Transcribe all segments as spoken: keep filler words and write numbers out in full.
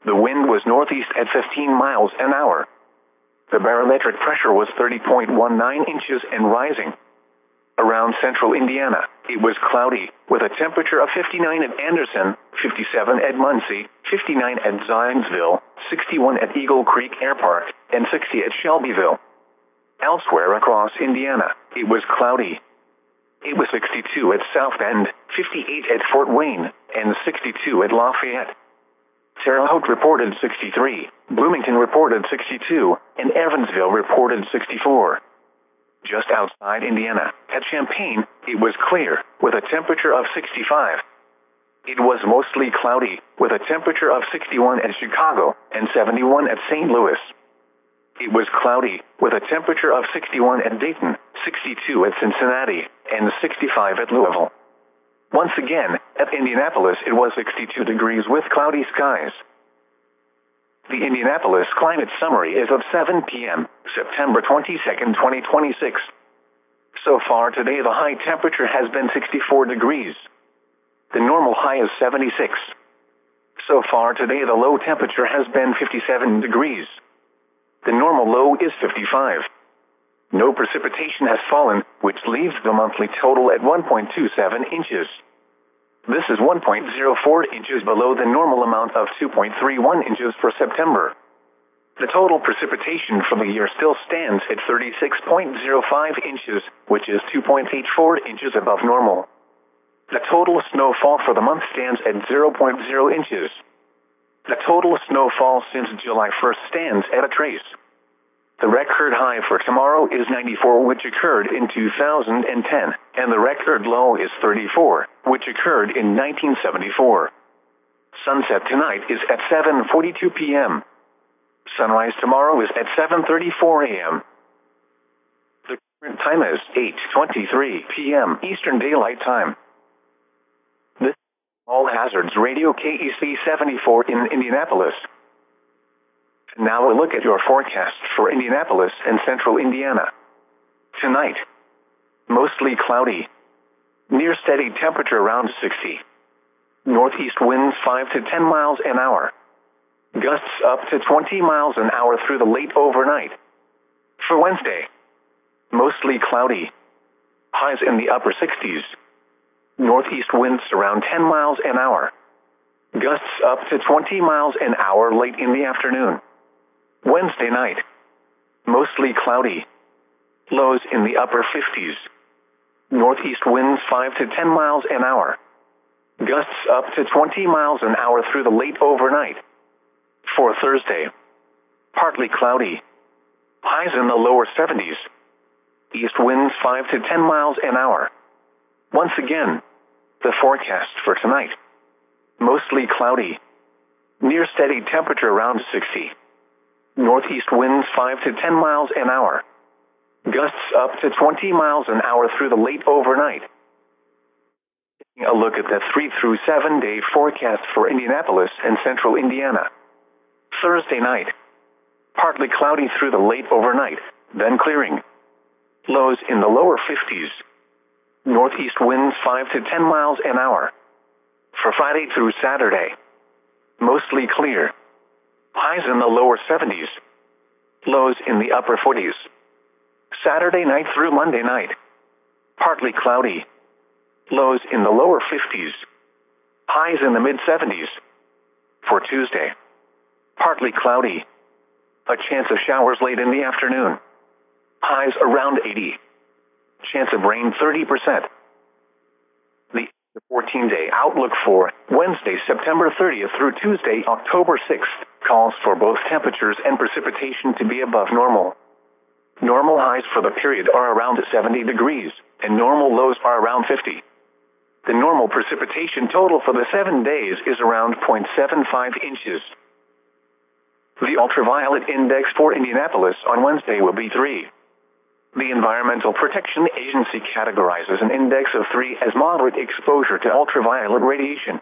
The wind was northeast at fifteen miles an hour. The barometric pressure was thirty point one nine inches and rising. Around central Indiana, it was cloudy, with a temperature of fifty-nine at Anderson, fifty-seven at Muncie, fifty-nine at Zionsville, sixty-one at Eagle Creek Air Park, and sixty at Shelbyville. Elsewhere across Indiana, it was cloudy. It was sixty-two at South Bend, fifty-eight at Fort Wayne, and sixty-two at Lafayette. Terre Haute reported sixty-three, Bloomington reported sixty-two, and Evansville reported sixty-four. Just outside Indiana, at Champaign, it was clear, with a temperature of sixty-five. It was mostly cloudy, with a temperature of sixty-one at Chicago, and seventy-one at Saint Louis. It was cloudy, with a temperature of sixty-one at Dayton, sixty-two at Cincinnati, and sixty-five at Louisville. Once again, at Indianapolis it was sixty-two degrees with cloudy skies. The Indianapolis Climate Summary is of seven p m, September twenty-second, twenty twenty-six. So far today the high temperature has been sixty-four degrees. The normal high is seventy-six. So far today the low temperature has been fifty-seven degrees. The normal low is fifty-five. No precipitation has fallen, which leaves the monthly total at one point two seven inches. This is one point zero four inches below the normal amount of two point three one inches for September. The total precipitation for the year still stands at thirty-six point zero five inches, which is two point eight four inches above normal. The total snowfall for the month stands at zero point zero inches. The total snowfall since July first stands at a trace. The record high for tomorrow is ninety-four, which occurred in two thousand ten, and the record low is thirty-four, which occurred in nineteen seventy-four. Sunset tonight is at seven forty-two p m Sunrise tomorrow is at seven thirty-four a m The current time is eight twenty-three p m Eastern Daylight Time. This is All Hazards Radio K E C seventy-four in Indianapolis. Now a look at your forecast for Indianapolis and central Indiana. Tonight, mostly cloudy. Near steady temperature around sixty. Northeast winds five to ten miles an hour. Gusts up to twenty miles an hour through the late overnight. For Wednesday, mostly cloudy. Highs in the upper sixties. Northeast winds around ten miles an hour. Gusts up to twenty miles an hour late in the afternoon. Wednesday night, mostly cloudy. Lows in the upper fifties. Northeast winds five to ten miles an hour. Gusts up to twenty miles an hour through the late overnight. For Thursday, partly cloudy. Highs in the lower seventies. East winds five to ten miles an hour. Once again, the forecast for tonight. Mostly cloudy. Near steady temperature around sixty. Northeast winds five to ten miles an hour. Gusts up to twenty miles an hour through the late overnight. Taking a look at the three through seven day forecast for Indianapolis and central Indiana. Thursday night, partly cloudy through the late overnight, then clearing. Lows in the lower fifties. Northeast winds five to ten miles an hour. For Friday through Saturday, mostly clear. Highs in the lower seventies. Lows in the upper forties. Saturday night through Monday night, partly cloudy. Lows in the lower fifties. Highs in the mid seventies. For Tuesday, partly cloudy. A chance of showers late in the afternoon. Highs around eighty. Chance of rain thirty percent. The fourteen-day outlook for Wednesday, September thirtieth through Tuesday, October sixth, calls for both temperatures and precipitation to be above normal. Normal highs for the period are around seventy degrees, and normal lows are around fifty. The normal precipitation total for the seven days is around zero point seven five inches. The ultraviolet index for Indianapolis on Wednesday will be three. The Environmental Protection Agency categorizes an index of three as moderate exposure to ultraviolet radiation.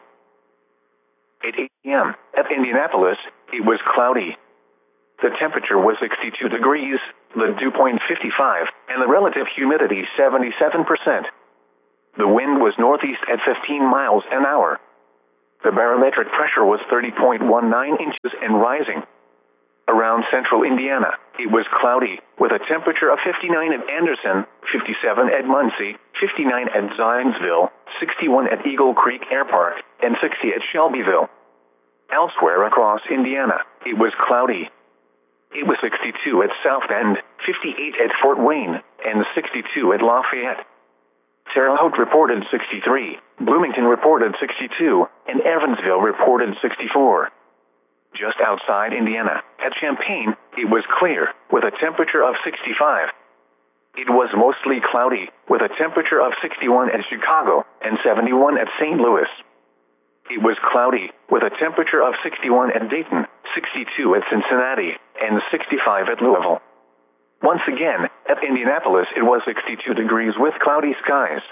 At eight p m at Indianapolis, it was cloudy. The temperature was sixty-two degrees, the dew point fifty-five, and the relative humidity seventy-seven percent. The wind was northeast at fifteen miles an hour. The barometric pressure was thirty point one nine inches and rising. Around central Indiana, it was cloudy, with a temperature of fifty-nine at Anderson, fifty-seven at Muncie, fifty-nine at Zionsville, sixty-one at Eagle Creek Air Park, and sixty at Shelbyville. Elsewhere across Indiana, it was cloudy. It was sixty-two at South Bend, fifty-eight at Fort Wayne, and sixty-two at Lafayette. Terre Haute reported sixty-three, Bloomington reported sixty-two, and Evansville reported sixty-four. Just outside Indiana, at Champaign, it was clear, with a temperature of sixty-five. It was mostly cloudy, with a temperature of sixty-one at Chicago, and seventy-one at Saint Louis. It was cloudy, with a temperature of sixty-one at Dayton, sixty-two at Cincinnati, and sixty-five at Louisville. Once again, at Indianapolis it was sixty-two degrees with cloudy skies.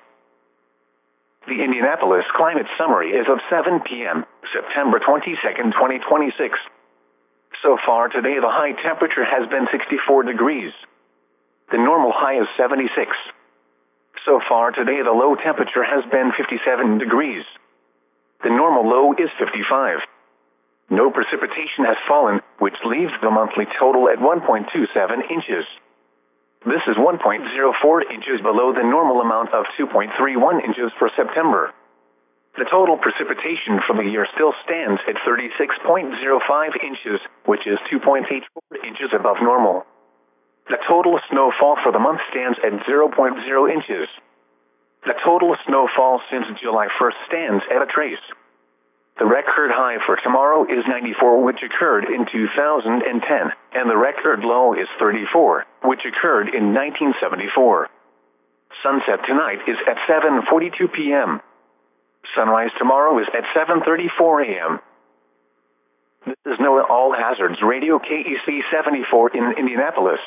The Indianapolis Climate Summary is of seven p m, September twenty-second, twenty twenty-six. So far today the high temperature has been sixty-four degrees. The normal high is seventy-six. So far today the low temperature has been fifty-seven degrees. The normal low is fifty-five. No precipitation has fallen, which leaves the monthly total at one point two seven inches. This is one point zero four inches below the normal amount of two point three one inches for September. The total precipitation for the year still stands at thirty-six point zero five inches, which is two point eight four inches above normal. The total snowfall for the month stands at zero point zero inches. The total snowfall since July first stands at a trace. The record high for tomorrow is ninety-four, which occurred in two thousand ten, and the record low is thirty-four, which occurred in nineteen seventy-four. Sunset tonight is at seven forty-two p m Sunrise tomorrow is at seven thirty-four a m This is NOAA All Hazards Radio K E C seventy-four in Indianapolis.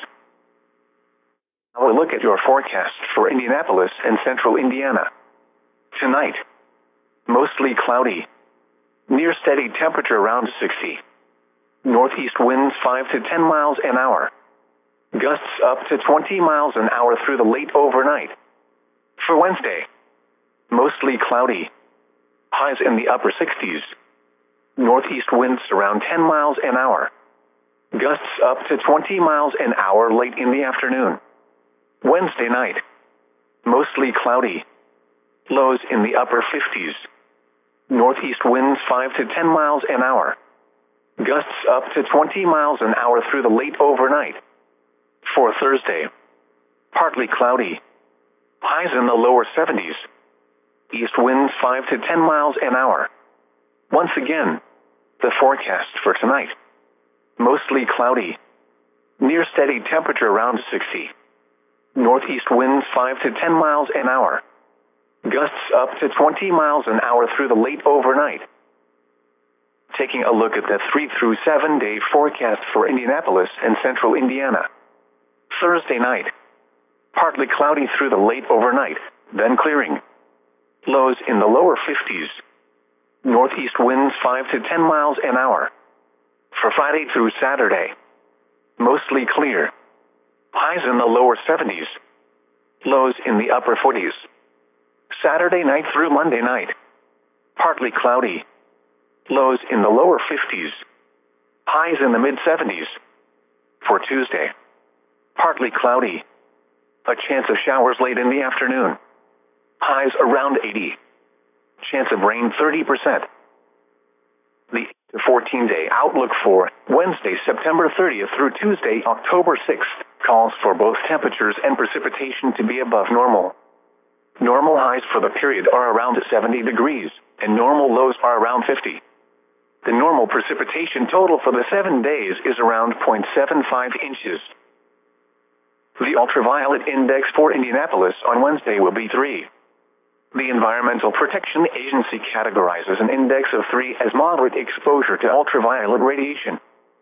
Now a look at your forecast for Indianapolis and central Indiana. Tonight, mostly cloudy. Near steady temperature around sixty. Northeast winds five to ten miles an hour. Gusts up to twenty miles an hour through the late overnight. For Wednesday, mostly cloudy. Highs in the upper sixties. Northeast winds around ten miles an hour. Gusts up to twenty miles an hour late in the afternoon. Wednesday night, mostly cloudy. Lows in the upper fifties. Northeast winds five to ten miles an hour. Gusts up to twenty miles an hour through the late overnight. For Thursday, partly cloudy. Highs in the lower seventies. East winds five to ten miles an hour. Once again, the forecast for tonight. Mostly cloudy. Near steady temperature around sixty. Northeast winds five to ten miles an hour. Gusts up to twenty miles an hour through the late overnight. Taking a look at the three through seven day forecast for Indianapolis and central Indiana. Thursday night, partly cloudy through the late overnight, then clearing. Lows in the lower fifties. Northeast winds five to ten miles an hour. For Friday through Saturday, mostly clear. Highs in the lower seventies. Lows in the upper forties. Saturday night through Monday night, partly cloudy. Lows in the lower fifties. Highs in the mid seventies. For Tuesday, partly cloudy. A chance of showers late in the afternoon. Highs around eighty. Chance of rain thirty percent. The eight to fourteen day outlook for Wednesday, September thirtieth through Tuesday, October sixth, calls for both temperatures and precipitation to be above normal. Normal highs for the period are around seventy degrees, and normal lows are around fifty. The normal precipitation total for the seven days is around zero point seven five inches. The ultraviolet index for Indianapolis on Wednesday will be three. The Environmental Protection Agency categorizes an index of three as moderate exposure to ultraviolet radiation.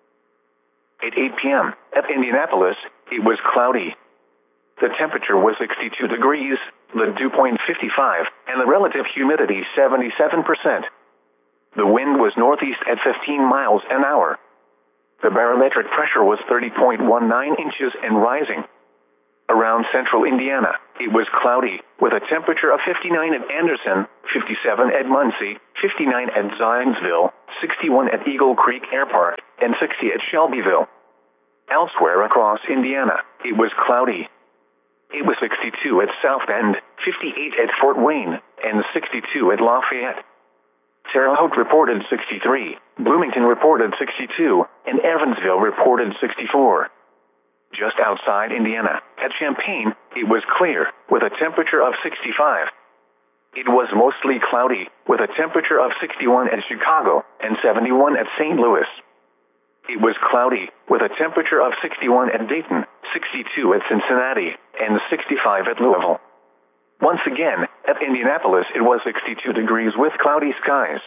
At eight p m at Indianapolis, it was cloudy. The temperature was sixty-two degrees, the dew point fifty-five, and the relative humidity seventy-seven percent. The wind was northeast at fifteen miles an hour. The barometric pressure was thirty point one nine inches and rising. Around central Indiana, it was cloudy, with a temperature of fifty-nine at Anderson, fifty-seven at Muncie, fifty-nine at Zionsville, sixty-one at Eagle Creek Airport, and sixty at Shelbyville. Elsewhere across Indiana, it was cloudy. It was sixty-two at South Bend, fifty-eight at Fort Wayne, and sixty-two at Lafayette. Terre Haute reported sixty-three, Bloomington reported sixty-two, and Evansville reported sixty-four. Just outside Indiana, at Champaign, it was clear, with a temperature of sixty-five. It was mostly cloudy, with a temperature of sixty-one at Chicago, and seventy-one at Saint Louis. It was cloudy, with a temperature of sixty-one at Dayton, sixty-two at Cincinnati, and sixty-five at Louisville. Once again, at Indianapolis it was sixty-two degrees with cloudy skies.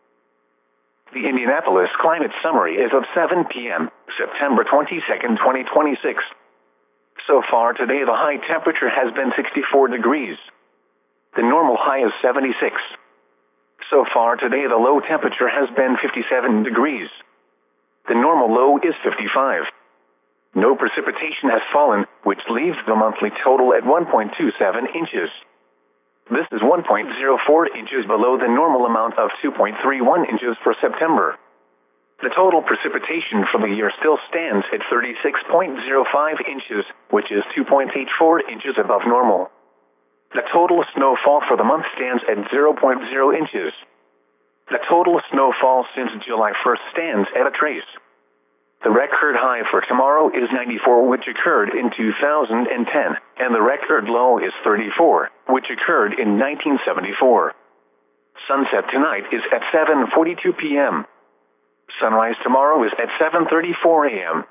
The Indianapolis Climate Summary is of seven p m, September twenty-second, twenty twenty-six. So far today the high temperature has been sixty-four degrees. The normal high is seventy-six. So far today the low temperature has been fifty-seven degrees. The normal low is fifty-five. No precipitation has fallen, which leaves the monthly total at one point two seven inches. This is one point zero four inches below the normal amount of two point three one inches for September. The total precipitation for the year still stands at thirty-six point zero five inches, which is two point eight four inches above normal. The total snowfall for the month stands at zero point zero inches. The total snowfall since July first stands at a trace. The record high for tomorrow is ninety-four, which occurred in two thousand ten, and the record low is thirty-four, which occurred in nineteen seventy-four. Sunset tonight is at seven forty-two p m Sunrise tomorrow is at seven thirty-four a m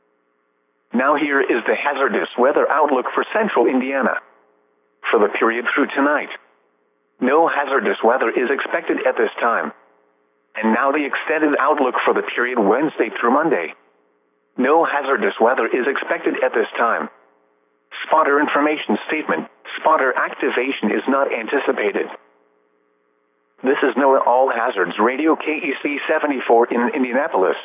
Now here is the hazardous weather outlook for central Indiana. For the period through tonight, no hazardous weather is expected at this time. And now the extended outlook for the period Wednesday through Monday. No hazardous weather is expected at this time. Spotter information statement: spotter activation is not anticipated. This is NOAA All Hazards Radio K E C seventy-four in Indianapolis.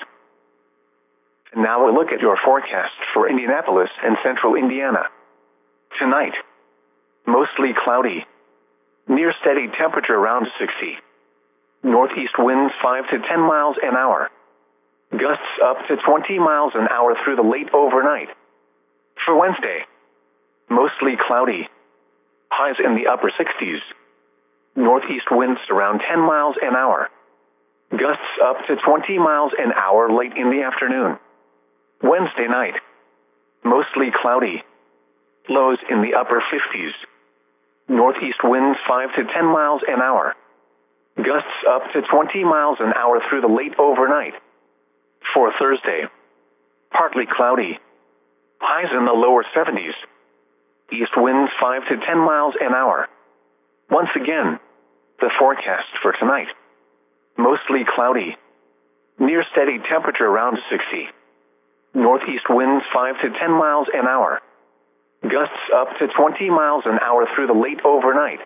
And now a look at your forecast for Indianapolis and central Indiana. Tonight, mostly cloudy. Near steady temperature around sixty. Northeast winds five to ten miles an hour. Gusts up to twenty miles an hour through the late overnight. For Wednesday, mostly cloudy. Highs in the upper sixties. Northeast winds around ten miles an hour. Gusts up to twenty miles an hour late in the afternoon. Wednesday night, mostly cloudy. Lows in the upper fifties. Northeast winds five to ten miles an hour. Gusts up to twenty miles an hour through the late overnight. For Thursday, partly cloudy. Highs in the lower seventies. East winds five to ten miles an hour. Once again, the forecast for tonight. Mostly cloudy. Near steady temperature around sixty. Northeast winds five to ten miles an hour. Gusts up to twenty miles an hour through the late overnight.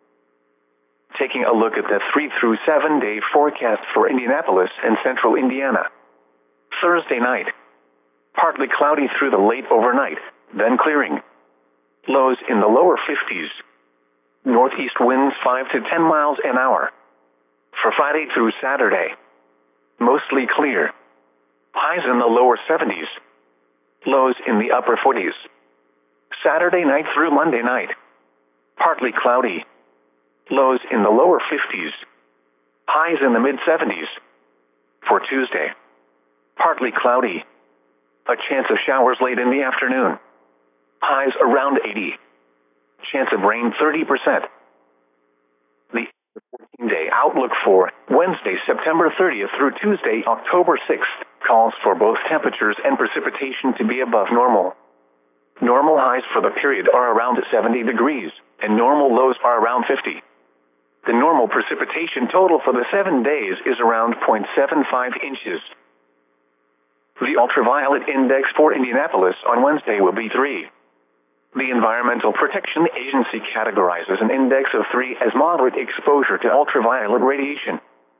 Taking a look at the three through seven day forecast for Indianapolis and central Indiana. Thursday night, partly cloudy through the late overnight, then clearing. Lows in the lower fifties. Northeast winds five to ten miles an hour. For Friday through Saturday, mostly clear. Highs in the lower seventies. Lows in the upper forties. Saturday night through Monday night, partly cloudy. Lows in the lower fifties. Highs in the mid seventies. For Tuesday, partly cloudy. A chance of showers late in the afternoon. Highs around eighty. Chance of rain thirty percent. The fourteen day outlook for Wednesday, September thirtieth through Tuesday, October sixth, calls for both temperatures and precipitation to be above normal. Normal highs for the period are around seventy degrees, and normal lows are around fifty. The normal precipitation total for the seven days is around zero point seven five inches. The ultraviolet index for Indianapolis on Wednesday will be three. The Environmental Protection Agency categorizes an index of three as moderate exposure to ultraviolet radiation.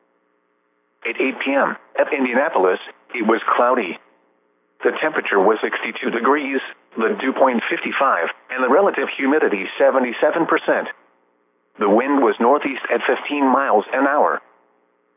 At eight p m at Indianapolis, it was cloudy. The temperature was sixty-two degrees, the dew point fifty-five, and the relative humidity seventy-seven percent. The wind was northeast at fifteen miles an hour.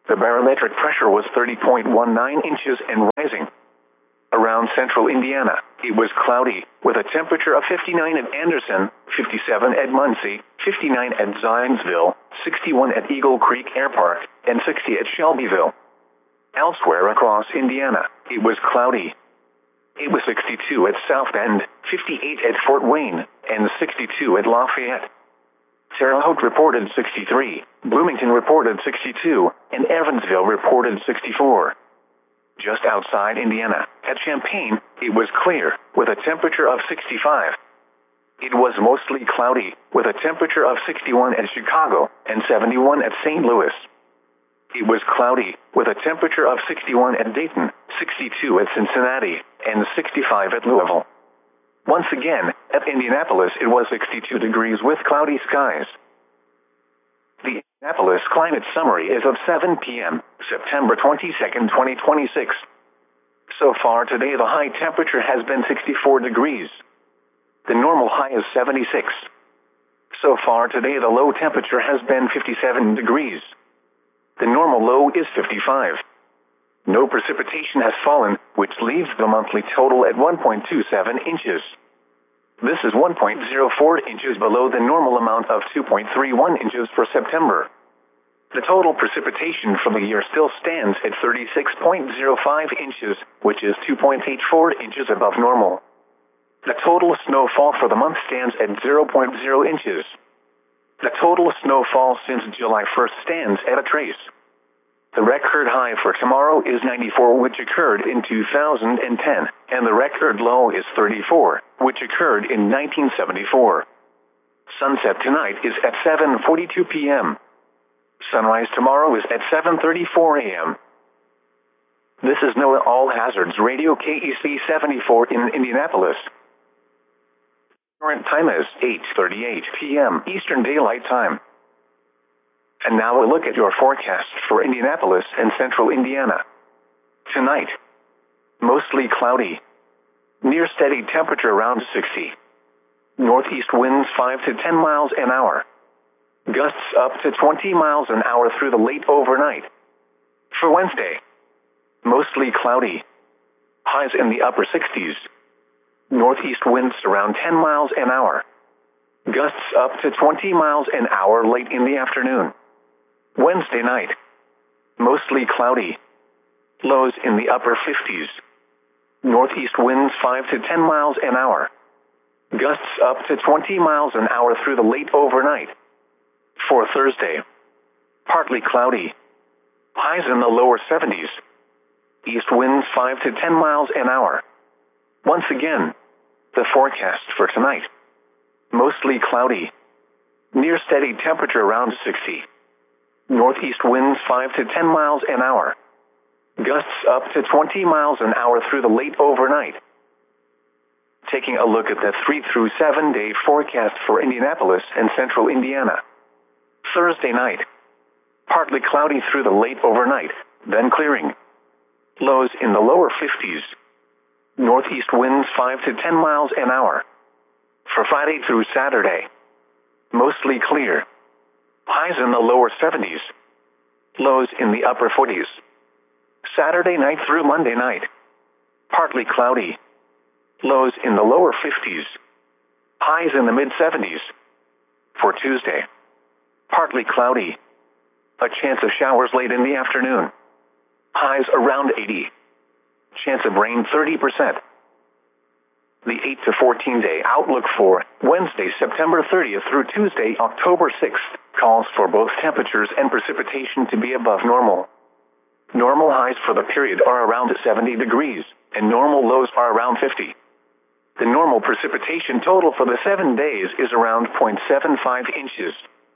The barometric pressure was thirty point one nine inches and rising. Around central Indiana, it was cloudy, with a temperature of fifty-nine at Anderson, fifty-seven at Muncie, fifty-nine at Zionsville, sixty-one at Eagle Creek Air Park, and sixty at Shelbyville. Elsewhere across Indiana, it was cloudy. It was sixty-two at South Bend, fifty-eight at Fort Wayne, and sixty-two at Lafayette. Terre Haute reported sixty-three, Bloomington reported sixty-two, and Evansville reported sixty-four. Just outside Indiana, at Champaign, it was clear, with a temperature of sixty-five. It was mostly cloudy, with a temperature of sixty-one at Chicago, and seventy-one at Saint Louis. It was cloudy, with a temperature of sixty-one at Dayton, sixty-two at Cincinnati, and sixty-five at Louisville. Once again, at Indianapolis it was sixty-two degrees with cloudy skies. The Indianapolis Climate Summary is of seven p m, September twenty-second, twenty twenty-six. So far today the high temperature has been sixty-four degrees. The normal high is seventy-six. So far today the low temperature has been fifty-seven degrees. The normal low is fifty-five. No precipitation has fallen, which leaves the monthly total at one point two seven inches. This is one point zero four inches below the normal amount of two point three one inches for September. The total precipitation for the year still stands at thirty-six point zero five inches, which is two point eight four inches above normal. The total snowfall for the month stands at zero point zero inches. The total snowfall since July first stands at a trace. The record high for tomorrow is ninety-four, which occurred in two thousand ten, and the record low is thirty-four, which occurred in nineteen seventy-four. Sunset tonight is at seven forty-two p m Sunrise tomorrow is at seven thirty-four a m This is NOAA All Hazards Radio K E C seventy-four in Indianapolis. Current time is eight thirty-eight p m Eastern Daylight Time. And now a look at your forecast for Indianapolis and central Indiana. Tonight, mostly cloudy. Near steady temperature around sixty. Northeast winds five to ten miles an hour. Gusts up to twenty miles an hour through the late overnight. For Wednesday, mostly cloudy. Highs in the upper sixties. Northeast winds around ten miles an hour. Gusts up to twenty miles an hour late in the afternoon. Wednesday night, mostly cloudy. Lows in the upper fifties. Northeast winds five to ten miles an hour. Gusts up to twenty miles an hour through the late overnight. For Thursday, partly cloudy. Highs in the lower seventies. East winds five to ten miles an hour. Once again, the forecast for tonight. Mostly cloudy. Near steady temperature around sixty. Northeast winds five to ten miles an hour. Gusts up to twenty miles an hour through the late overnight. Taking a look at the three through seven day forecast for Indianapolis and central Indiana. Thursday night, partly cloudy through the late overnight, then clearing. Lows in the lower fifties. Northeast winds five to ten miles an hour. For Friday through Saturday, mostly clear. Highs in the lower seventies. Lows in the upper forties. Saturday night through Monday night, partly cloudy. Lows in the lower fifties. Highs in the mid seventies. For Tuesday, partly cloudy. A chance of showers late in the afternoon. Highs around eighty. Chance of rain thirty percent. The eight to fourteen day outlook for Wednesday, September thirtieth through Tuesday, October sixth, calls for both temperatures and precipitation to be above normal. Normal highs for the period are around seventy degrees, and normal lows are around fifty. The normal precipitation total for the seven days is around zero point seven five inches.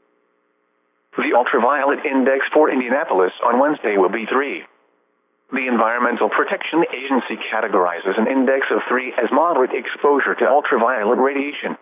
The ultraviolet index for Indianapolis on Wednesday will be three. The Environmental Protection Agency categorizes an index of three as moderate exposure to ultraviolet radiation.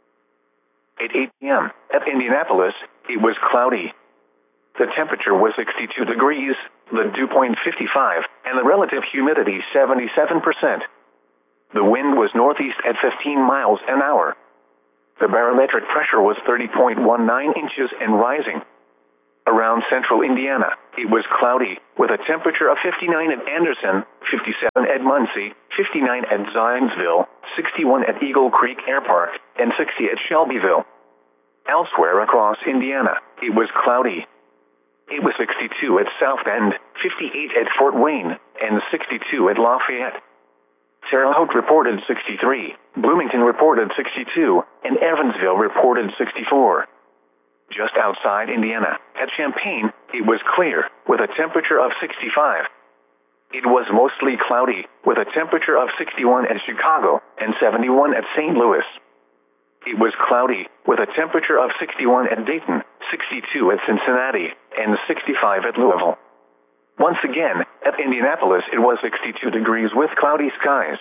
At eight p m at Indianapolis, it was cloudy. The temperature was sixty-two degrees, the dew point fifty-five, and the relative humidity seventy-seven percent. The wind was northeast at fifteen miles an hour. The barometric pressure was thirty point one nine inches and rising. Around central Indiana, it was cloudy, with a temperature of fifty-nine at Anderson, fifty-seven at Muncie, fifty-nine at Zionsville, sixty-one at Eagle Creek Air Park, and sixty at Shelbyville. Elsewhere across Indiana, it was cloudy. It was sixty-two at South Bend, fifty-eight at Fort Wayne, and sixty-two at Lafayette. Terre Haute reported sixty-three, Bloomington reported sixty-two, and Evansville reported sixty-four. Just outside Indiana, at Champaign, it was clear, with a temperature of sixty-five. It was mostly cloudy, with a temperature of sixty-one at Chicago, and seventy-one at Saint Louis. It was cloudy, with a temperature of sixty-one at Dayton, sixty-two at Cincinnati, and sixty-five at Louisville. Once again, at Indianapolis it was sixty-two degrees with cloudy skies.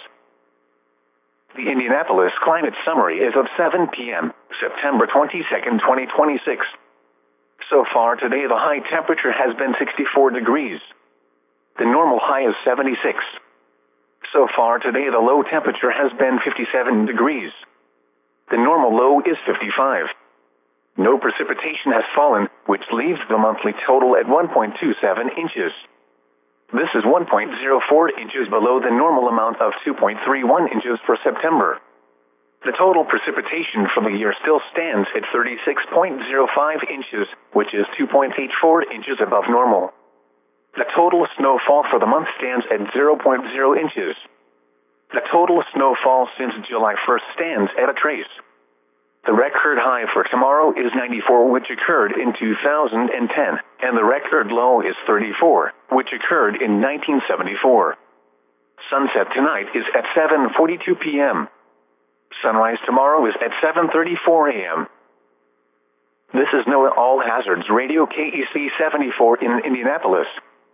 The Indianapolis Climate Summary is of seven p m, September twenty-second, twenty twenty-six. So far today the high temperature has been sixty-four degrees. The normal high is seventy-six. So far today the low temperature has been fifty-seven degrees. The normal low is fifty-five. No precipitation has fallen, which leaves the monthly total at one point two seven inches. This is one point zero four inches below the normal amount of two point three one inches for September. The total precipitation for the year still stands at thirty-six point zero five inches, which is two point eight four inches above normal. The total snowfall for the month stands at zero point zero inches. The total snowfall since July first stands at a trace. The record high for tomorrow is ninety-four, which occurred in two thousand ten, and the record low is thirty-four, which occurred in nineteen seventy-four. Sunset tonight is at seven forty-two p m Sunrise tomorrow is at seven thirty-four a m This is NOAA All Hazards Radio K E C seventy-four in Indianapolis.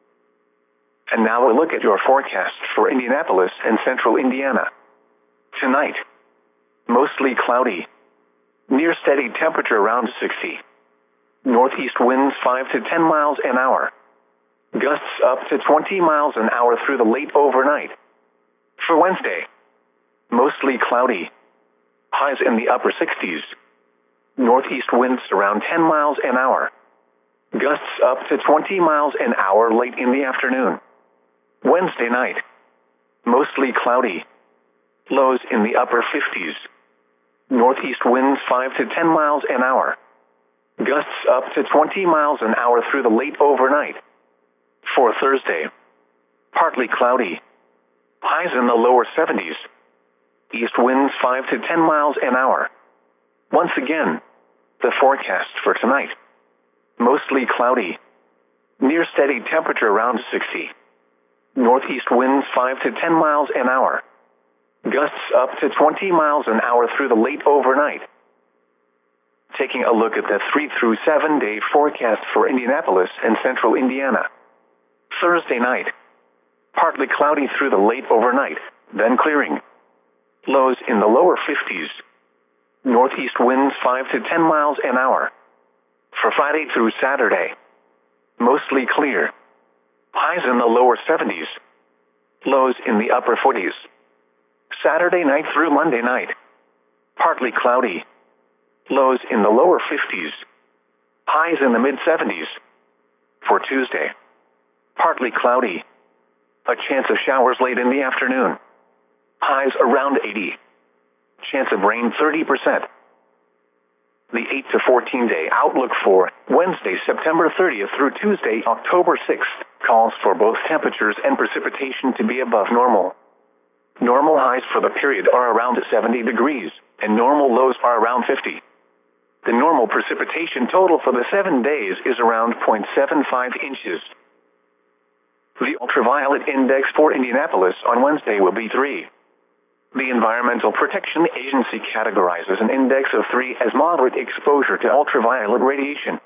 And now a look at your forecast for Indianapolis and central Indiana. Tonight, mostly cloudy. Near steady temperature around sixty. Northeast winds five to ten miles an hour. Gusts up to twenty miles an hour through the late overnight. For Wednesday, mostly cloudy. Highs in the upper sixties. Northeast winds around ten miles an hour. Gusts up to twenty miles an hour late in the afternoon. Wednesday night, mostly cloudy. Lows in the upper fifties. Northeast winds five to ten miles an hour. Gusts up to twenty miles an hour through the late overnight. For Thursday, partly cloudy. Highs in the lower seventies. East winds five to ten miles an hour. Once again, the forecast for tonight. Mostly cloudy. Near steady temperature around sixty. Northeast winds five to ten miles an hour. Gusts up to twenty miles an hour through the late overnight. Taking a look at the three through seven day forecast for Indianapolis and central Indiana. Thursday night, partly cloudy through the late overnight, then clearing. Lows in the lower fifties. Northeast winds five to ten miles an hour. For Friday through Saturday, mostly clear. Highs in the lower seventies. Lows in the upper forties. Saturday night through Monday night, partly cloudy. Lows in the lower fifties. Highs in the mid seventies. For Tuesday, partly cloudy. A chance of showers late in the afternoon. Highs around eighty. Chance of rain thirty percent. The eight to fourteen day outlook for Wednesday, September thirtieth through Tuesday, October sixth, calls for both temperatures and precipitation to be above normal. Normal highs for the period are around seventy degrees, and normal lows are around fifty. The normal precipitation total for the seven days is around zero point seven five inches. The ultraviolet index for Indianapolis on Wednesday will be three. The Environmental Protection Agency categorizes an index of three as moderate exposure to ultraviolet radiation.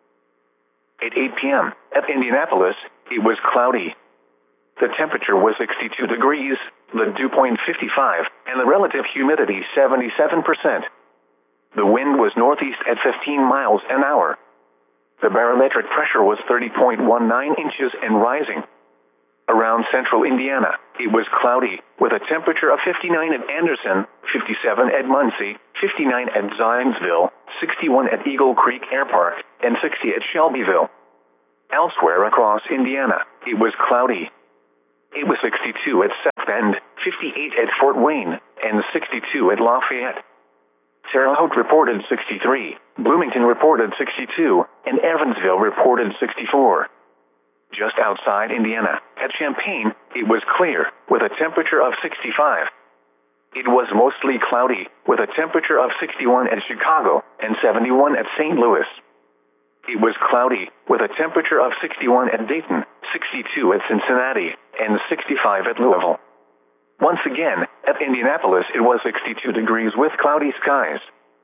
At eight p m at Indianapolis, it was cloudy. The temperature was sixty-two degrees, the dew point fifty-five, and the relative humidity seventy-seven percent. The wind was northeast at fifteen miles an hour. The barometric pressure was thirty point one nine inches and rising. Around central Indiana, it was cloudy, with a temperature of fifty-nine at Anderson, fifty-seven at Muncie, fifty-nine at Zionsville, sixty-one at Eagle Creek Air Park, and sixty at Shelbyville. Elsewhere across Indiana, it was cloudy. It was sixty-two at South Bend, fifty-eight at Fort Wayne, and sixty-two at Lafayette. Terre Haute reported sixty-three, Bloomington reported sixty-two, and Evansville reported sixty-four. Just outside Indiana, at Champaign, it was clear, with a temperature of sixty-five. It was mostly cloudy, with a temperature of sixty-one at Chicago, and seventy-one at Saint Louis. It was cloudy, with a temperature of sixty-one at Dayton, sixty-two at Cincinnati, and sixty-five at Louisville. Once again, at Indianapolis it was sixty-two degrees with cloudy skies.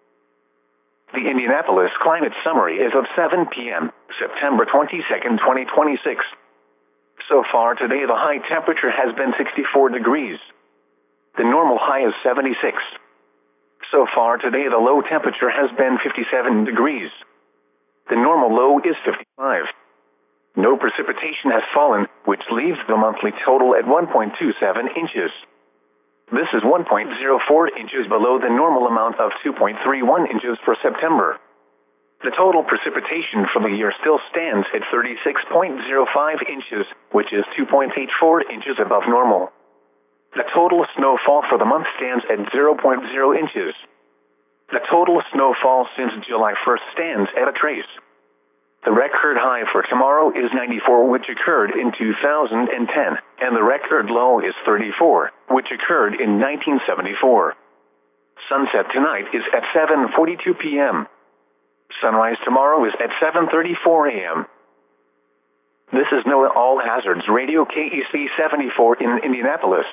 The Indianapolis Climate Summary is of seven p m, September twenty-second, twenty twenty-six. So far today the high temperature has been sixty-four degrees. The normal high is seventy-six. So far today the low temperature has been fifty-seven degrees. The normal low is fifty-five. No precipitation has fallen, which leaves the monthly total at one point two seven inches. This is one point zero four inches below the normal amount of two point three one inches for September. The total precipitation for the year still stands at thirty-six point zero five inches, which is two point eight four inches above normal. The total snowfall for the month stands at zero point zero inches. The total snowfall since July first stands at a trace. The record high for tomorrow is ninety-four, which occurred in two thousand ten, and the record low is thirty-four, which occurred in nineteen seventy-four. Sunset tonight is at seven forty-two p m Sunrise tomorrow is at seven thirty-four a m This is NOAA All Hazards Radio K E C seventy-four in Indianapolis.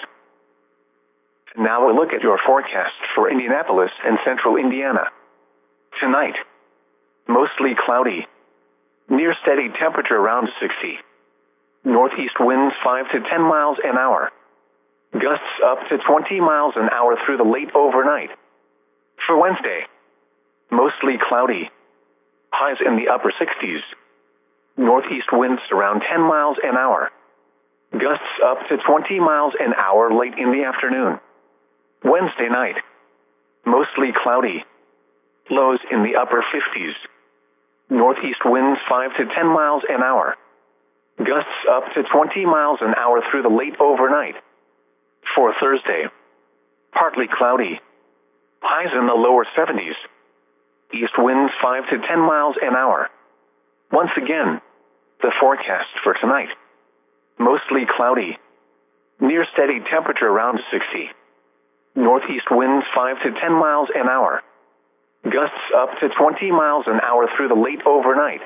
Now a look at your forecast for Indianapolis and central Indiana. Tonight, mostly cloudy. Near steady temperature around sixty. Northeast winds five to ten miles an hour. Gusts up to twenty miles an hour through the late overnight. For Wednesday, mostly cloudy. Highs in the upper sixties. Northeast winds around ten miles an hour. Gusts up to twenty miles an hour late in the afternoon. Wednesday night, mostly cloudy. Lows in the upper fifties. Northeast winds five to ten miles an hour. Gusts up to twenty miles an hour through the late overnight. For Thursday, partly cloudy. Highs in the lower seventies. East winds five to ten miles an hour. Once again, the forecast for tonight. Mostly cloudy. Near steady temperature around sixty. Northeast winds five to ten miles an hour. Gusts up to twenty miles an hour through the late overnight.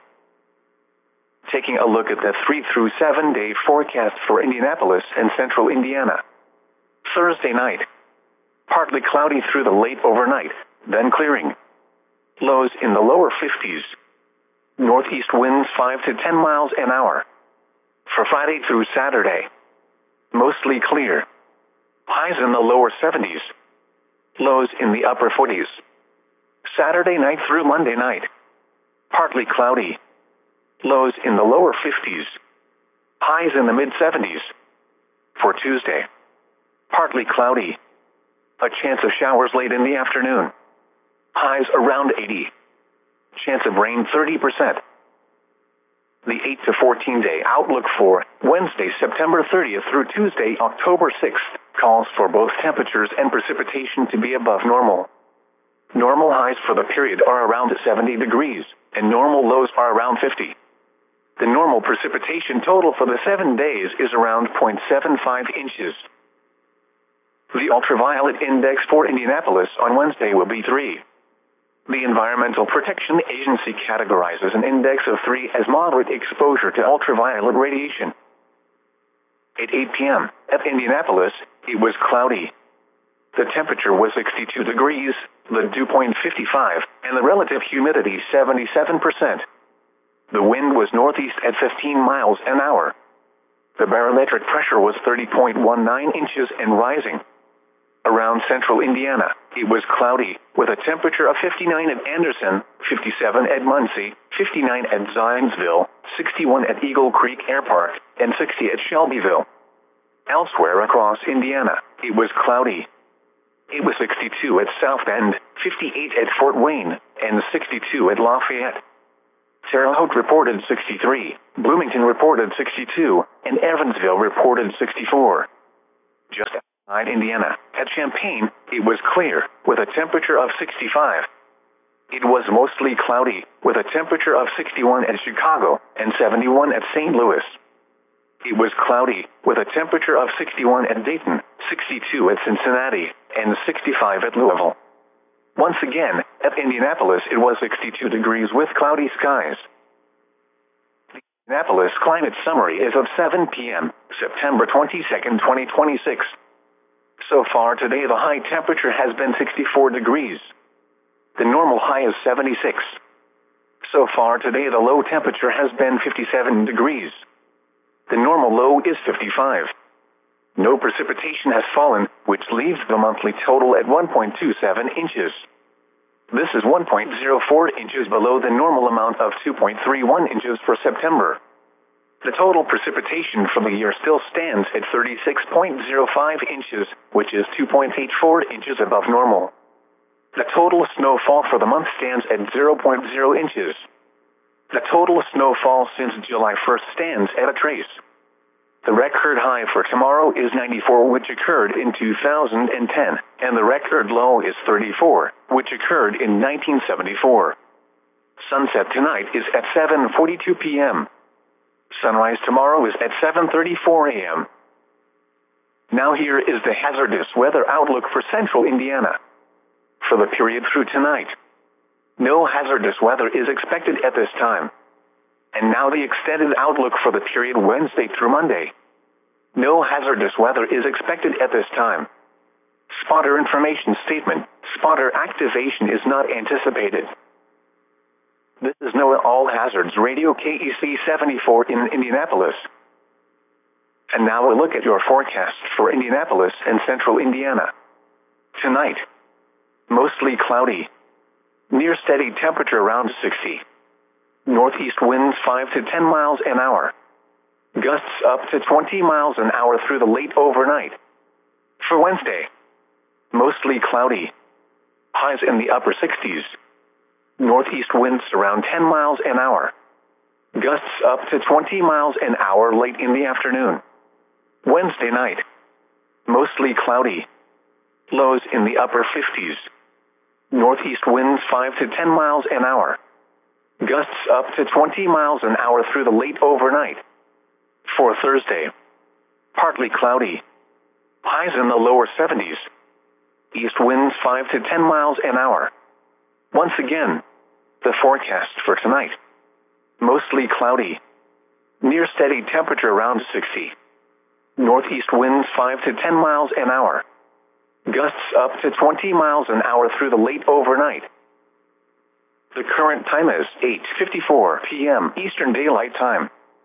Taking a look at the three through seven day forecast for Indianapolis and central Indiana. Thursday night, partly cloudy through the late overnight, then clearing. Lows in the lower fifties. Northeast winds five to ten miles an hour. For Friday through Saturday, mostly clear. Highs in the lower seventies. Lows in the upper forties. Saturday night through Monday night, partly cloudy. Lows in the lower fifties. Highs in the mid seventies. For Tuesday, partly cloudy. A chance of showers late in the afternoon. Highs around eighty. Chance of rain thirty percent. The eight to fourteen day outlook for Wednesday, September thirtieth through Tuesday, October sixth, calls for both temperatures and precipitation to be above normal. Normal highs for the period are around seventy degrees, and normal lows are around fifty. The normal precipitation total for the seven days is around zero point seven five inches. The ultraviolet index for Indianapolis on Wednesday will be three. The Environmental Protection Agency categorizes an index of three as moderate exposure to ultraviolet radiation. At eight p m at Indianapolis, it was cloudy. The temperature was sixty-two degrees, the dew point fifty-five, and the relative humidity seventy-seven percent. The wind was northeast at fifteen miles an hour. The barometric pressure was thirty point one nine inches and rising. Around central Indiana, it was cloudy, with a temperature of fifty-nine at Anderson, fifty-seven at Muncie, fifty-nine at Zionsville, sixty-one at Eagle Creek Air Park, and sixty at Shelbyville. Elsewhere across Indiana, it was cloudy. It was sixty-two at South Bend, fifty-eight at Fort Wayne, and sixty-two at Lafayette. Terre Haute reported sixty-three, Bloomington reported sixty-two, and Evansville reported sixty-four. Just outside Indiana, at Champaign, it was clear, with a temperature of sixty-five. It was mostly cloudy, with a temperature of sixty-one at Chicago and seventy-one at Saint Louis. It was cloudy, with a temperature of sixty-one at Dayton, sixty-two at Cincinnati, and sixty-five at Louisville. Once again, at Indianapolis it was sixty-two degrees with cloudy skies. The Indianapolis Climate Summary is of seven p m, September twenty-second, twenty twenty-six. So far today the high temperature has been sixty-four degrees. The normal high is seventy-six. So far today the low temperature has been fifty-seven degrees. The normal low is fifty-five. No precipitation has fallen, which leaves the monthly total at one point two seven inches. This is one point zero four inches below the normal amount of two point three one inches for September. The total precipitation for the year still stands at thirty-six point zero five inches, which is two point eight four inches above normal. The total snowfall for the month stands at zero point zero inches. The total snowfall since July first stands at a trace. The record high for tomorrow is ninety-four, which occurred in two thousand ten, and the record low is thirty-four, which occurred in nineteen seventy-four. Sunset tonight is at seven forty-two p m Sunrise tomorrow is at seven thirty-four a m Now here is the hazardous weather outlook for central Indiana. For the period through tonight, no hazardous weather is expected at this time. And now the extended outlook for the period Wednesday through Monday. No hazardous weather is expected at this time. Spotter information statement: spotter activation is not anticipated. This is NOAA All Hazards Radio K E C seventy-four in Indianapolis. And now a look at your forecast for Indianapolis and central Indiana. Tonight, mostly cloudy. Near steady temperature around sixty. Northeast winds five to ten miles an hour. Gusts up to twenty miles an hour through the late overnight. For Wednesday, mostly cloudy. Highs in the upper sixties. Northeast winds around ten miles an hour. Gusts up to twenty miles an hour late in the afternoon. Wednesday night, mostly cloudy. Lows in the upper fifties. Northeast winds five to ten miles an hour. Gusts up to twenty miles an hour through the late overnight. For Thursday, partly cloudy. Highs in the lower seventies. East winds five to ten miles an hour. Once again, the forecast for tonight. Mostly cloudy. Near steady temperature around sixty. Northeast winds five to ten miles an hour. Gusts up to twenty miles an hour through the late overnight. The current time is eight fifty-four p m Eastern Daylight Time.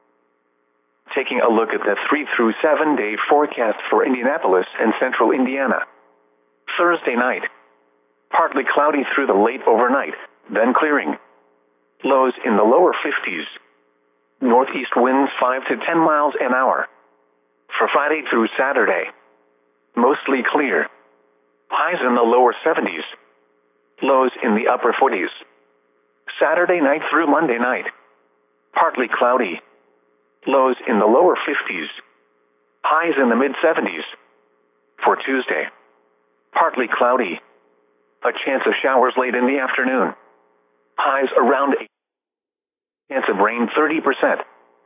Taking a look at the three through seven day forecast for Indianapolis and central Indiana. Thursday night, partly cloudy through the late overnight, then clearing. Lows in the lower fifties. Northeast winds five to ten miles an hour. For Friday through Saturday, mostly clear. Highs in the lower seventies. Lows in the upper forties. Saturday night through Monday night, partly cloudy. Lows in the lower fifties. Highs in the mid seventies. For Tuesday, partly cloudy. A chance of showers late in the afternoon. Highs around eight. Chance of rain thirty percent.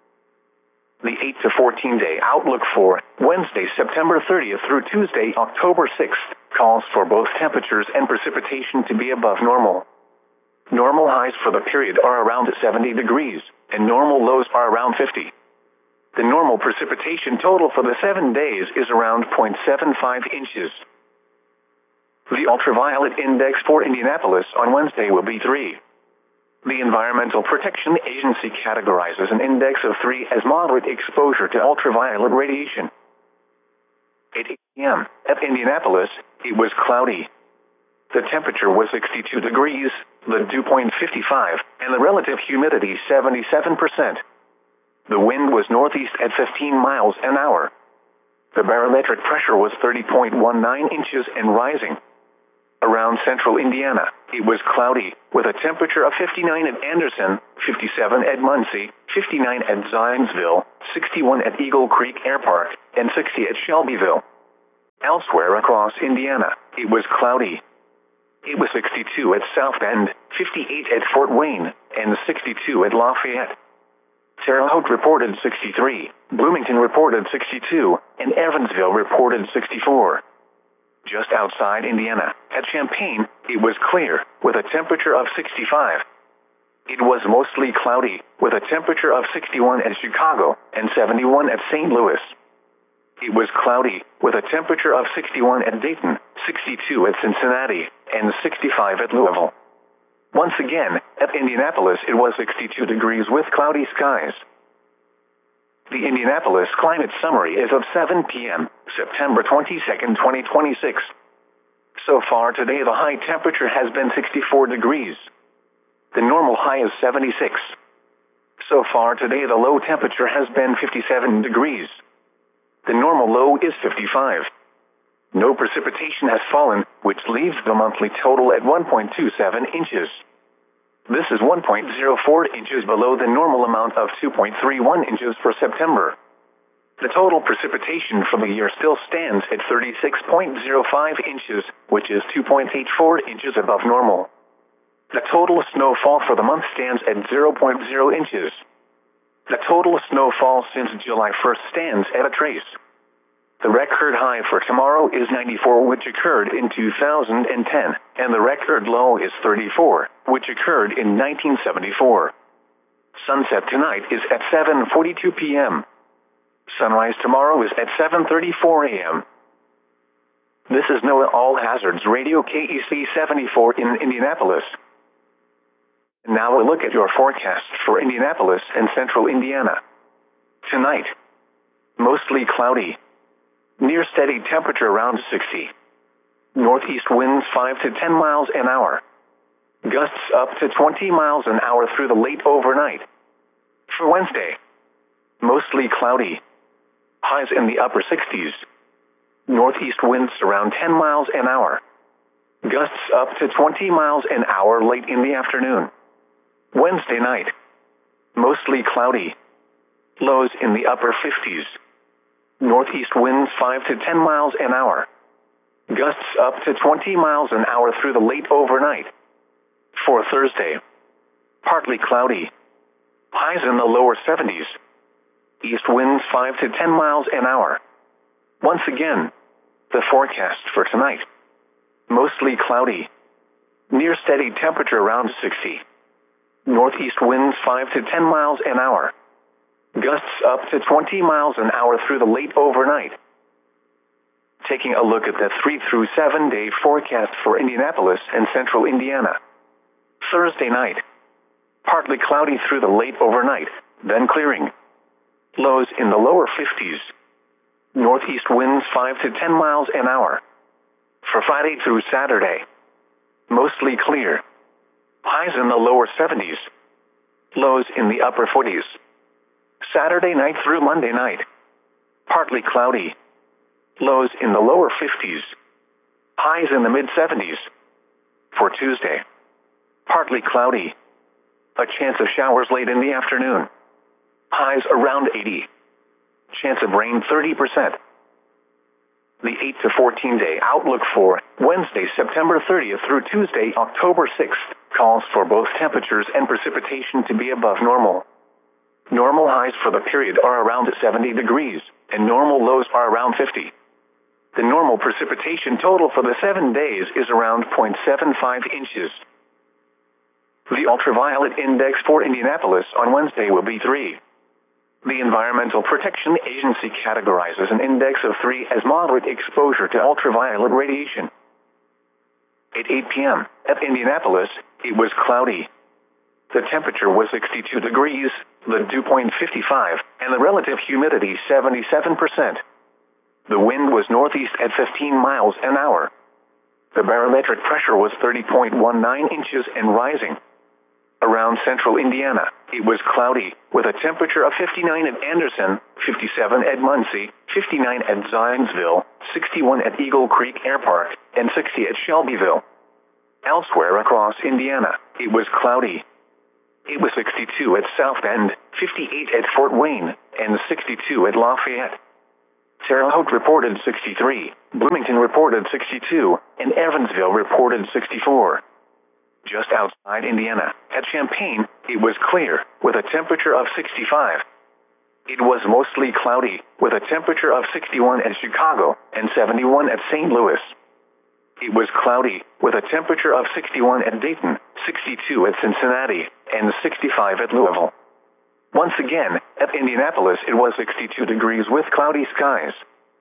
The eight to fourteen day outlook for Wednesday, September thirtieth through Tuesday, October sixth, calls for both temperatures and precipitation to be above normal. Normal highs for the period are around seventy degrees, and normal lows are around fifty. The normal precipitation total for the seven days is around zero point seven five inches. The ultraviolet index for Indianapolis on Wednesday will be three. The Environmental Protection Agency categorizes an index of three as moderate exposure to ultraviolet radiation. At eight p m at Indianapolis, it was cloudy. The temperature was sixty-two degrees, the dew point fifty-five, and the relative humidity seventy-seven percent. The wind was northeast at fifteen miles an hour. The barometric pressure was thirty point one nine inches and rising. Around central Indiana, it was cloudy, with a temperature of fifty-nine at Anderson, fifty-seven at Muncie, fifty-nine at Zionsville, sixty-one at Eagle Creek Air Park, and sixty at Shelbyville. Elsewhere across Indiana, it was cloudy. It was sixty-two at South Bend, fifty-eight at Fort Wayne, and sixty-two at Lafayette. Terre Haute reported sixty-three, Bloomington reported sixty-two, and Evansville reported sixty-four. Just outside Indiana, at Champaign, it was clear, with a temperature of sixty-five. It was mostly cloudy, with a temperature of sixty-one at Chicago, and seventy-one at Saint Louis. It was cloudy, with a temperature of sixty-one at Dayton, sixty-two at Cincinnati, and sixty-five at Louisville. Once again, at Indianapolis it was sixty-two degrees with cloudy skies. The Indianapolis Climate Summary is of seven p m, September twenty-second, twenty twenty-six. So far today the high temperature has been sixty-four degrees. The normal high is seventy-six. So far today the low temperature has been fifty-seven degrees. The normal low is fifty-five. No precipitation has fallen, which leaves the monthly total at one point two seven inches. This is one point zero four inches below the normal amount of two point three one inches for September. The total precipitation for the year still stands at thirty-six point zero five inches, which is two point eight four inches above normal. The total snowfall for the month stands at zero point zero inches. The total snowfall since July first stands at a trace. The record high for tomorrow is ninety-four, which occurred in two thousand ten, and the record low is thirty-four, which occurred in nineteen seventy-four. Sunset tonight is at seven forty-two p m Sunrise tomorrow is at seven thirty-four a m This is NOAA All Hazards Radio K E C seventy-four in Indianapolis. Now a look at your forecast for Indianapolis and central Indiana. Tonight, mostly cloudy. Near steady temperature around sixty. Northeast winds five to ten miles an hour. Gusts up to twenty miles an hour through the late overnight. For Wednesday, mostly cloudy. Highs in the upper sixties. Northeast winds around ten miles an hour. Gusts up to twenty miles an hour late in the afternoon. Wednesday night, mostly cloudy. Lows in the upper fifties. Northeast winds five to ten miles an hour. Gusts up to twenty miles an hour through the late overnight. For Thursday, partly cloudy. Highs in the lower seventies. East winds five to ten miles an hour. Once again, the forecast for tonight. Mostly cloudy. Near steady temperature around sixty. Northeast winds five to ten miles an hour. Gusts up to twenty miles an hour through the late overnight. Taking a look at the three through seven day forecast for Indianapolis and central Indiana. Thursday night, partly cloudy through the late overnight, then clearing. Lows in the lower fifties. Northeast winds five to ten miles an hour. For Friday through Saturday, mostly clear. Highs in the lower seventies. Lows in the upper forties. Saturday night through Monday night, partly cloudy. Lows in the lower fifties. Highs in the mid seventies. For Tuesday, partly cloudy. A chance of showers late in the afternoon. Highs around eighty. Chance of rain thirty percent. The eight to fourteen day outlook for Wednesday, September thirtieth through Tuesday, October sixth, calls for both temperatures and precipitation to be above normal. Normal highs for the period are around seventy degrees, and normal lows are around fifty. The normal precipitation total for the seven days is around zero point seven five inches. The ultraviolet index for Indianapolis on Wednesday will be three. The Environmental Protection Agency categorizes an index of three as moderate exposure to ultraviolet radiation. At eight p m at Indianapolis, it was cloudy. The temperature was sixty-two degrees, the dew point fifty-five, and the relative humidity seventy-seven percent. The wind was northeast at fifteen miles an hour. The barometric pressure was thirty point one nine inches and rising. Around central Indiana, it was cloudy, with a temperature of fifty-nine at Anderson, fifty-seven at Muncie, fifty-nine at Zionsville, sixty-one at Eagle Creek Air Park, and sixty at Shelbyville. Elsewhere across Indiana, it was cloudy. It was sixty-two at South Bend, fifty-eight at Fort Wayne, and sixty-two at Lafayette. Terre Haute reported sixty-three, Bloomington reported sixty-two, and Evansville reported sixty-four. Just outside Indiana, at Champaign, it was clear, with a temperature of sixty-five. It was mostly cloudy, with a temperature of sixty-one at Chicago, and seventy-one at Saint Louis. It was cloudy, with a temperature of sixty-one at Dayton, sixty-two at Cincinnati, and sixty-five at Louisville. Once again, at Indianapolis it was sixty-two degrees with cloudy skies.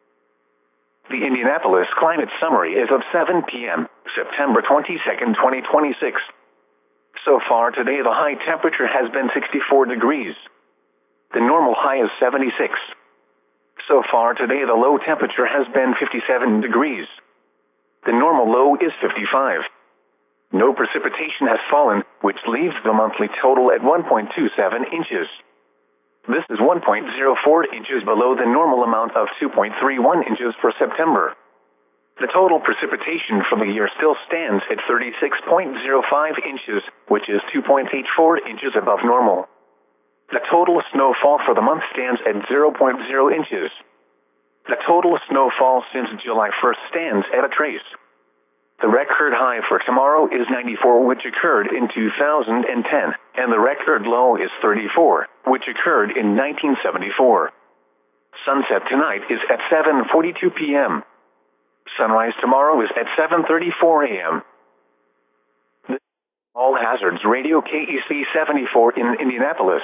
The Indianapolis Climate Summary is of seven p m, September twenty-second, twenty twenty-six. So far today the high temperature has been sixty-four degrees. The normal high is seventy-six. So far today the low temperature has been fifty-seven degrees. The normal low is fifty-five. No precipitation has fallen, which leaves the monthly total at one point two seven inches. This is one point zero four inches below the normal amount of two point three one inches for September. The total precipitation for the year still stands at thirty-six point zero five inches, which is two point eight four inches above normal. The total snowfall for the month stands at zero point zero inches. The total snowfall since July first stands at a trace. The record high for tomorrow is ninety-four, which occurred in two thousand ten, and the record low is thirty-four, which occurred in nineteen seventy-four. Sunset tonight is at seven forty-two p m Sunrise tomorrow is at seven thirty-four a m This is All Hazards Radio K E C seventy-four in Indianapolis.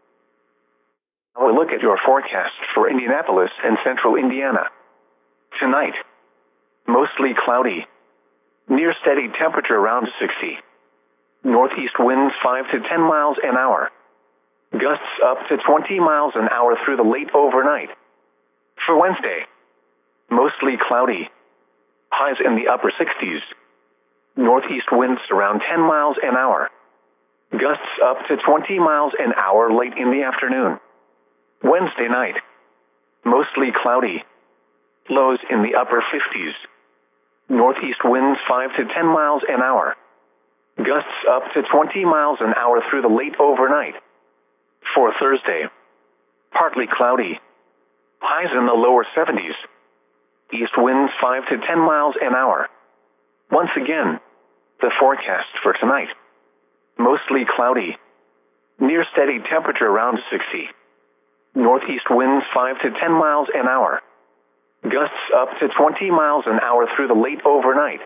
Now a look at your forecast for Indianapolis and central Indiana. Tonight, mostly cloudy. Near steady temperature around sixty. Northeast winds five to ten miles an hour. Gusts up to twenty miles an hour through the late overnight. For Wednesday, mostly cloudy. Highs in the upper sixties. Northeast winds around ten miles an hour. Gusts up to twenty miles an hour late in the afternoon. Wednesday night, mostly cloudy. Lows in the upper fifties. Northeast winds five to ten miles an hour. Gusts up to twenty miles an hour through the late overnight. For Thursday, partly cloudy. Highs in the lower seventies. East winds five to ten miles an hour. Once again, the forecast for tonight. Mostly cloudy. Near steady temperature around sixty. Northeast winds five to ten miles an hour. Gusts up to twenty miles an hour through the late overnight.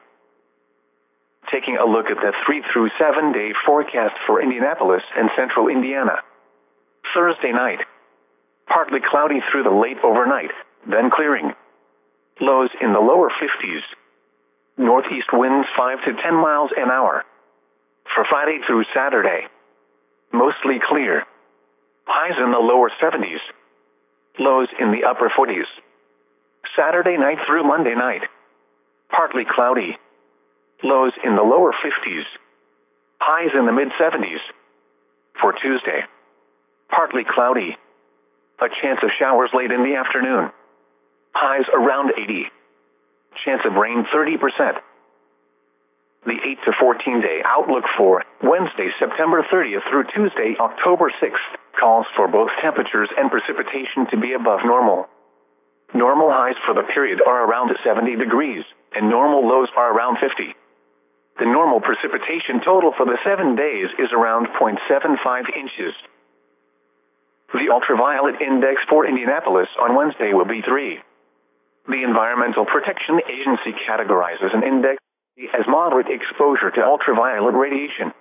Taking a look at the three through seven day forecast for Indianapolis and central Indiana. Thursday night, partly cloudy through the late overnight, then clearing. Lows in the lower fifties. Northeast winds five to ten miles an hour. For Friday through Saturday, mostly clear. Highs in the lower seventies. Lows in the upper forties. Saturday night through Monday night, partly cloudy. Lows in the lower fifties. Highs in the mid seventies. For Tuesday, partly cloudy. A chance of showers late in the afternoon. Highs around eighty. Chance of rain thirty percent. The eight to fourteen day outlook for Wednesday, September thirtieth through Tuesday, October sixth, calls for both temperatures and precipitation to be above normal. Normal highs for the period are around seventy degrees, and normal lows are around fifty. The normal precipitation total for the seven days is around zero point seven five inches. The ultraviolet index for Indianapolis on Wednesday will be three. The Environmental Protection Agency categorizes an index as moderate exposure to ultraviolet radiation.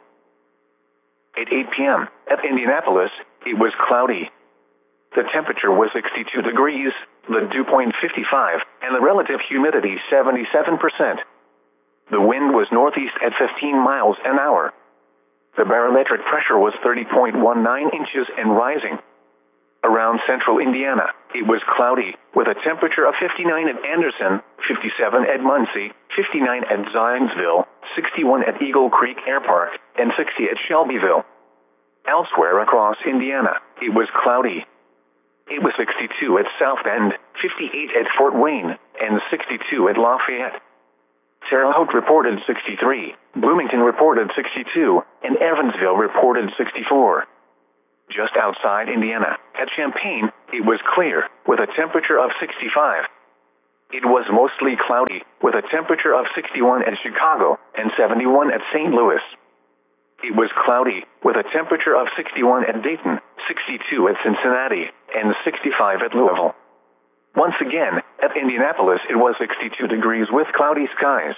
At eight p m at Indianapolis, it was cloudy. The temperature was sixty-two degrees, the dew point fifty-five, and the relative humidity seventy-seven percent. The wind was northeast at fifteen miles an hour. The barometric pressure was thirty point one nine inches and rising. Around central Indiana, it was cloudy, with a temperature of fifty-nine at Anderson, fifty-seven at Muncie, fifty-nine at Zionsville, sixty-one at Eagle Creek Air Park, and sixty at Shelbyville. Elsewhere across Indiana, it was cloudy. It was sixty-two at South Bend, fifty-eight at Fort Wayne, and sixty-two at Lafayette. Terre Haute reported sixty-three, Bloomington reported sixty-two, and Evansville reported sixty-four. Just outside Indiana, at Champaign, it was clear, with a temperature of sixty-five. It was mostly cloudy, with a temperature of sixty-one at Chicago, and seventy-one at Saint Louis. It was cloudy, with a temperature of sixty-one at Dayton, sixty-two at Cincinnati, and sixty-five at Louisville. Once again, at Indianapolis it was sixty-two degrees with cloudy skies.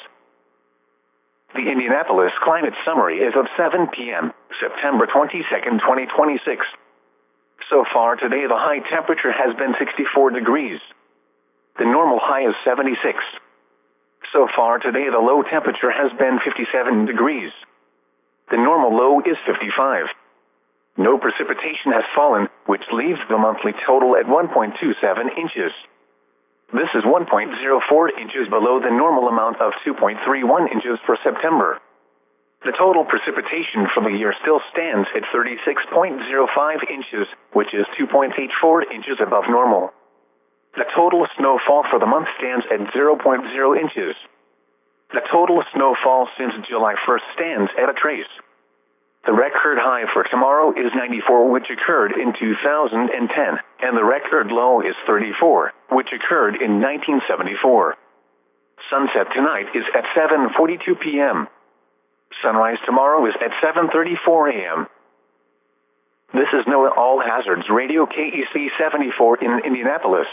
The Indianapolis Climate Summary is of seven p m, September twenty-second, twenty twenty-six. So far today the high temperature has been sixty-four degrees. The normal high is seventy-six. So far today the low temperature has been fifty-seven degrees. The normal low is fifty-five. No precipitation has fallen, which leaves the monthly total at one point two seven inches. This is one point zero four inches below the normal amount of two point three one inches for September. The total precipitation for the year still stands at thirty-six point zero five inches, which is two point eight four inches above normal. The total snowfall for the month stands at zero point zero inches. The total snowfall since July first stands at a trace. The record high for tomorrow is ninety-four, which occurred in two thousand ten, and the record low is thirty-four, which occurred in nineteen seventy-four. Sunset tonight is at seven forty-two p m Sunrise tomorrow is at seven thirty-four a m This is NOAA All Hazards Radio K E C seventy-four in Indianapolis.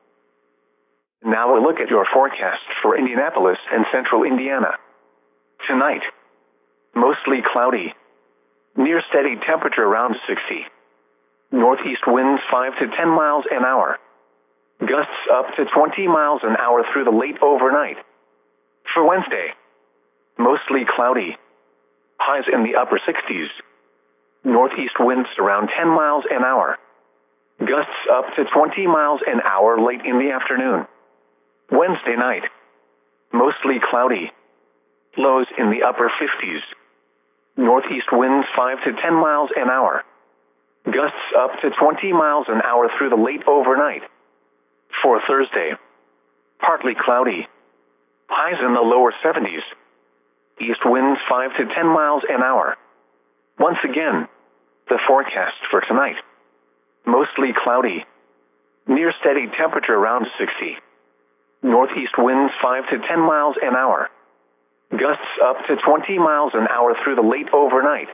Now a look at your forecast for Indianapolis and central Indiana. Tonight, mostly cloudy. Near steady temperature around sixty. Northeast winds five to ten miles an hour. Gusts up to twenty miles an hour through the late overnight. For Wednesday, mostly cloudy. Highs in the upper sixties. Northeast winds around ten miles an hour. Gusts up to twenty miles an hour late in the afternoon. Wednesday night, mostly cloudy. Lows in the upper fifties. Northeast winds five to ten miles an hour. Gusts up to twenty miles an hour through the late overnight. For Thursday, partly cloudy. Highs in the lower seventies. East winds five to ten miles an hour. Once again, the forecast for tonight. Mostly cloudy. Near steady temperature around sixty. Northeast winds five to ten miles an hour. Gusts up to twenty miles an hour through the late overnight.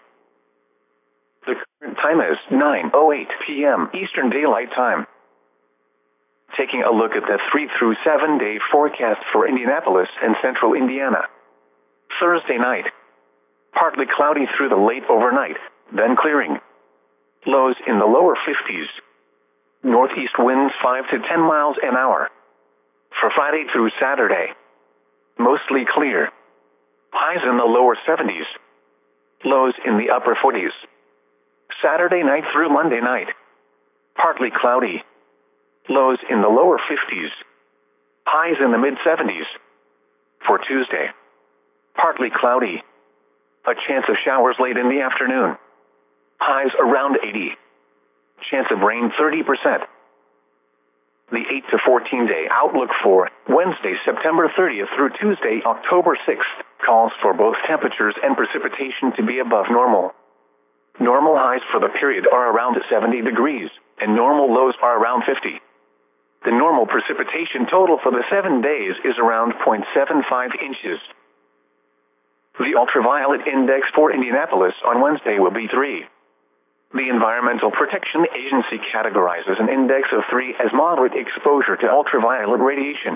The current time is nine oh eight p m Eastern Daylight Time. Taking a look at the three through seven day forecast for Indianapolis and central Indiana. Thursday night, partly cloudy through the late overnight, then clearing. Lows in the lower fifties. Northeast winds five to ten miles an hour. For Friday through Saturday, mostly clear. Highs in the lower seventies. Lows in the upper forties. Saturday night through Monday night, partly cloudy. Lows in the lower fifties. Highs in the mid seventies. For Tuesday, partly cloudy. A chance of showers late in the afternoon. Highs around eighty. Chance of rain thirty percent. The eight to fourteen day outlook for Wednesday, September thirtieth through Tuesday, October sixth, calls for both temperatures and precipitation to be above normal. Normal highs for the period are around seventy degrees, and normal lows are around fifty. The normal precipitation total for the seven days is around zero point seven five inches. The ultraviolet index for Indianapolis on Wednesday will be three. The Environmental Protection Agency categorizes an index of three as moderate exposure to ultraviolet radiation.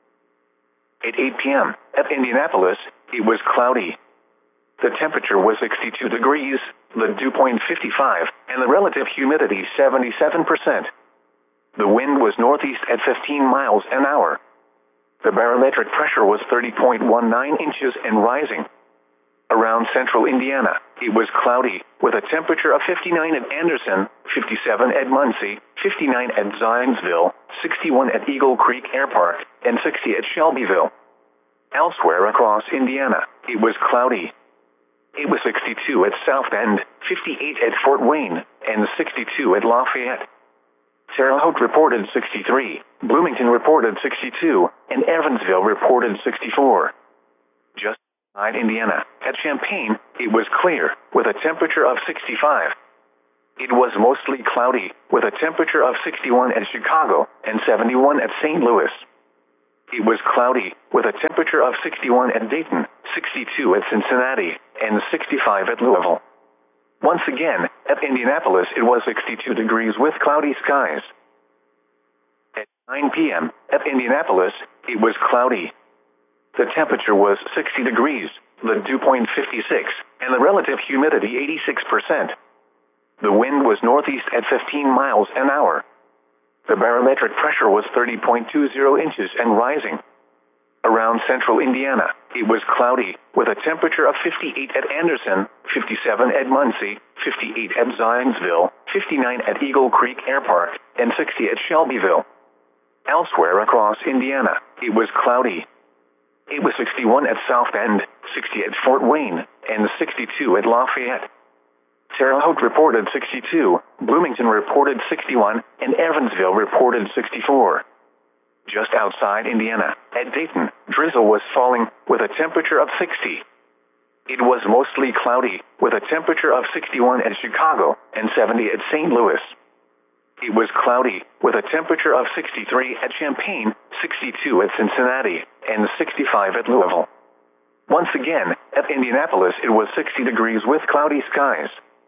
At eight p m at Indianapolis, it was cloudy. The temperature was sixty-two degrees, the dew point fifty-five, and the relative humidity seventy-seven percent. The wind was northeast at fifteen miles an hour. The barometric pressure was thirty point one nine inches and rising. Around central Indiana, it was cloudy, with a temperature of fifty-nine at Anderson, fifty-seven at Muncie, fifty-nine at Zionsville, sixty-one at Eagle Creek Air Park, and sixty at Shelbyville. Elsewhere across Indiana, it was cloudy. It was sixty-two at South Bend, fifty-eight at Fort Wayne, and sixty-two at Lafayette. Terre Haute reported sixty-three, Bloomington reported sixty-two, and Evansville reported sixty-four. Just outside Indiana, at Champaign, it was clear, with a temperature of sixty-five. It was mostly cloudy, with a temperature of sixty-one at Chicago and seventy-one at Saint Louis. It was cloudy, with a temperature of sixty-one at Dayton, sixty-two at Cincinnati, and sixty-five at Louisville. Once again, at Indianapolis it was sixty-two degrees with cloudy skies. At nine p m, at Indianapolis, it was cloudy. The temperature was sixty degrees, the dew point fifty-six, and the relative humidity eighty-six percent. The wind was northeast at fifteen miles an hour. The barometric pressure was thirty point two zero inches and rising. Around central Indiana, it was cloudy, with a temperature of fifty-eight at Anderson, fifty-seven at Muncie, fifty-eight at Zionsville, fifty-nine at Eagle Creek Air Park, and sixty at Shelbyville. Elsewhere across Indiana, it was cloudy. It was sixty-one at South Bend, sixty at Fort Wayne, and sixty-two at Lafayette. Terre Haute reported sixty-two, Bloomington reported sixty-one, and Evansville reported sixty-four. Just outside Indiana, at Dayton, drizzle was falling, with a temperature of sixty. It was mostly cloudy, with a temperature of sixty-one at Chicago and seventy at Saint Louis. It was cloudy, with a temperature of sixty-three at Champaign, sixty-two at Cincinnati, and sixty-five at Louisville. Once again, at Indianapolis it was sixty degrees with cloudy skies.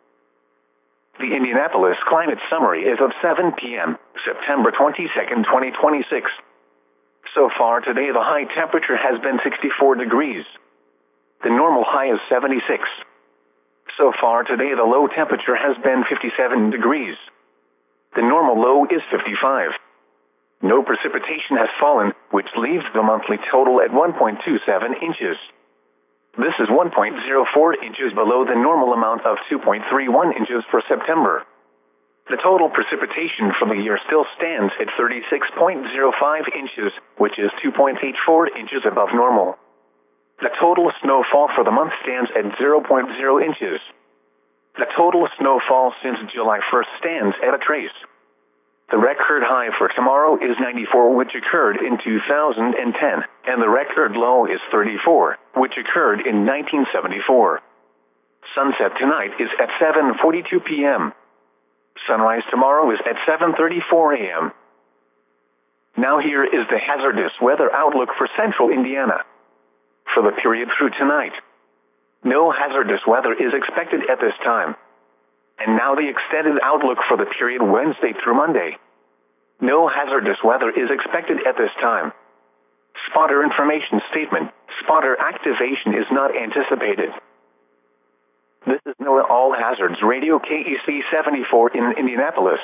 The Indianapolis Climate Summary is of seven p m, September twenty-second, twenty twenty-six. So far today the high temperature has been sixty-four degrees. The normal high is seventy-six. So far today the low temperature has been fifty-seven degrees. The normal low is fifty-five. No precipitation has fallen, which leaves the monthly total at one point two seven inches. This is one point zero four inches below the normal amount of two point three one inches for September. The total precipitation for the year still stands at thirty-six point zero five inches, which is two point eight four inches above normal. The total snowfall for the month stands at zero point zero inches. The total snowfall since July first stands at a trace. The record high for tomorrow is ninety-four, which occurred in two thousand ten, and the record low is thirty-four, which occurred in nineteen seventy-four. Sunset tonight is at seven forty-two p m Sunrise tomorrow is at seven thirty-four a m Now here is the hazardous weather outlook for central Indiana. For the period through tonight, no hazardous weather is expected at this time. And now the extended outlook for the period Wednesday through Monday. No hazardous weather is expected at this time. Spotter information statement: spotter activation is not anticipated. This is NOAA All Hazards Radio K E C seventy-four in Indianapolis.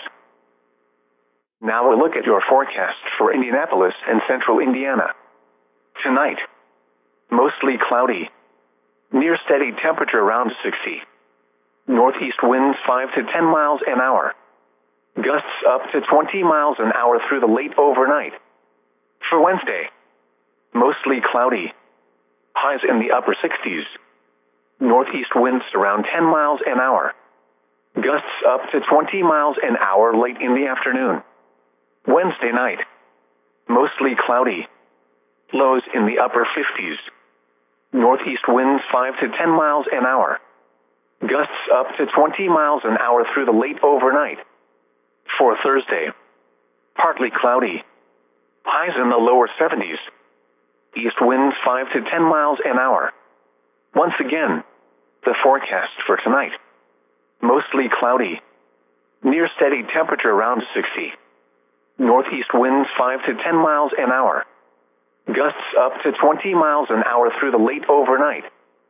Now a look at your forecast for Indianapolis and central Indiana. Tonight, mostly cloudy. Near steady temperature around sixty. Northeast winds five to ten miles an hour. Gusts up to twenty miles an hour through the late overnight. For Wednesday, mostly cloudy. Highs in the upper sixties. Northeast winds around ten miles an hour. Gusts up to twenty miles an hour late in the afternoon. Wednesday night, mostly cloudy. Lows in the upper fifties. Northeast winds five to ten miles an hour. Gusts up to twenty miles an hour through the late overnight. For Thursday, partly cloudy. Highs in the lower seventies. East winds five to ten miles an hour. Once again, the forecast for tonight. Mostly cloudy. Near steady temperature around sixty. Northeast winds five to ten miles an hour. Gusts up to twenty miles an hour through the late overnight.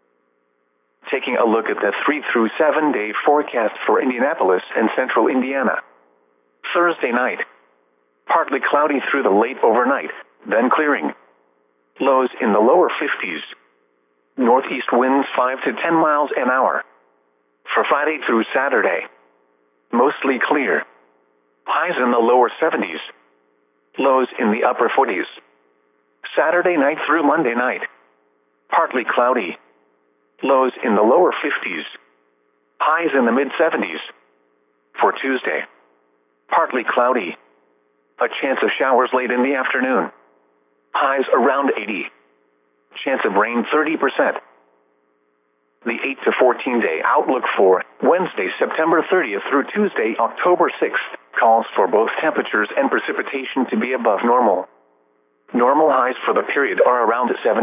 Taking a look at the three through seven day forecast for Indianapolis and central Indiana. Thursday night, partly cloudy through the late overnight, then clearing. Lows in the lower fifties. Northeast winds five to ten miles an hour. For Friday through Saturday, mostly clear. Highs in the lower seventies. Lows in the upper forties. Saturday night through Monday night, partly cloudy. Lows in the lower fifties. Highs in the mid seventies. For Tuesday, partly cloudy. A chance of showers late in the afternoon. Highs around eighty. chance of rain thirty percent. The eight to fourteen day outlook for Wednesday, September thirtieth through Tuesday, October sixth, calls for both temperatures and precipitation to be above normal. Normal highs for the period are around seventy.